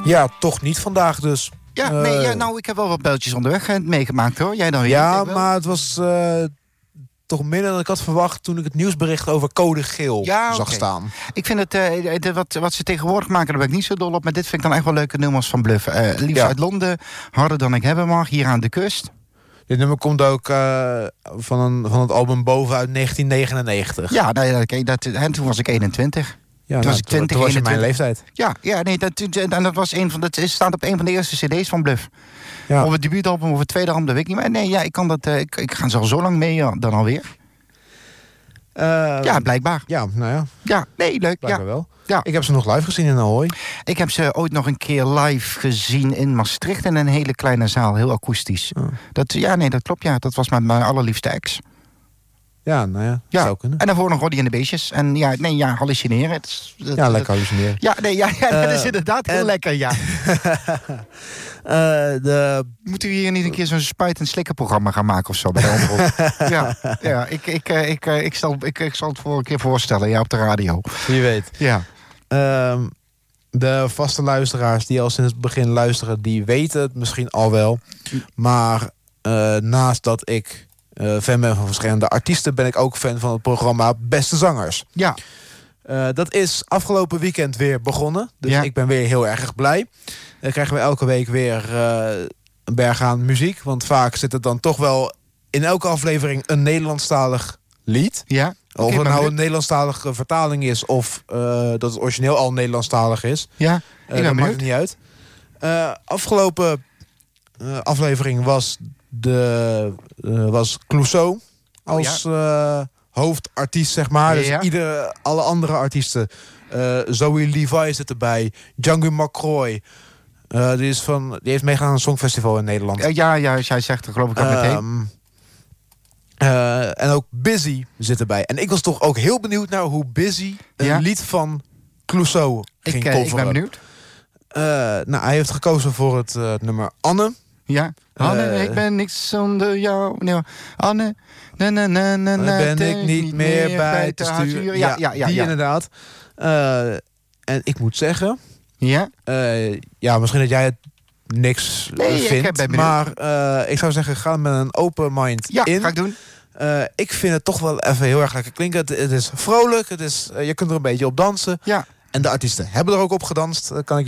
Ja, toch niet vandaag dus. Ja, nou, ik heb wel wat beltjes onderweg meegemaakt, hoor. Jij dan weer? Ja, maar het was toch minder dan ik had verwacht toen ik het nieuwsbericht over code geel zag staan. Ik vind het, wat ze tegenwoordig maken, daar ben ik niet zo dol op. Maar dit vind ik dan echt wel leuke nummers van Bluff. Liefst uit Londen, Harder dan ik hebben mag, hier aan de kust. Dit nummer komt ook van het album Boven uit 1999. Ja, en toen was ik 21. Ja, toen was ik 20, toen was je mijn leeftijd. Dat was het staat op een van de eerste cd's van Bluff. Ja. Of het debuutalbum of het tweede album, dat weet ik niet meer. Nee, ja, ik ga zo lang mee dan alweer. Ja, blijkbaar. Ja, nou ja. Ja, nee, leuk. Blijkbaar wel. Ja. Ik heb ze nog live gezien in Ahoy. Ik heb ze ooit nog een keer live gezien in Maastricht in een hele kleine zaal, heel akoestisch. Oh. Dat klopt, ja. Dat was met mijn allerliefste ex. Ja, nou ja, dat zou kunnen. En daarvoor nog Roddy en de Beestjes. En hallucineren. Lekker hallucineren. Dat is inderdaad heel lekker, ja. Moeten we hier niet een keer zo'n spuit- en slikkenprogramma gaan maken of zo bij de omroep? Ik zal het voor een keer voorstellen, op de radio. Wie weet. Ja. De vaste luisteraars die al sinds het begin luisteren, die weten het misschien al wel. Maar naast dat ik fan ben van verschillende artiesten, ben ik ook fan van het programma Beste Zangers. Ja. Dat is afgelopen weekend weer begonnen. Dus ik ben weer heel erg blij. Dan krijgen we elke week weer een berg aan muziek. Want vaak zit het dan toch wel in elke aflevering een Nederlandstalig lied. Ja. Of het nou een Nederlandstalige vertaling is of dat het origineel al Nederlandstalig is. Ja, dat maakt het niet uit. Afgelopen aflevering was Clouseau als hoofdartiest, zeg maar. Ja. Dus alle andere artiesten. Zoe Levi zit erbij. Django McCroy. Die heeft meegedaan aan een songfestival in Nederland. Ja, zij zegt er geloof ik ook meteen. En ook Busy zit erbij. En ik was toch ook heel benieuwd naar hoe Busy een lied van Clouseau ging coveren. Ik ben benieuwd. Hij heeft gekozen voor het nummer Anne. Ja. Anne, ik ben niks zonder jou. Nee, Anne, ben ik niet meer bij te sturen. Ja, die inderdaad. En ik moet zeggen... Ja? Misschien dat jij het niks vindt. Maar ik zou zeggen, ga met een open mind in. Ja, ga ik doen. Ik vind het toch wel even heel erg lekker klinken. Het is vrolijk. Je kunt er een beetje op dansen. Ja. En de artiesten hebben er ook op gedanst. Kan ik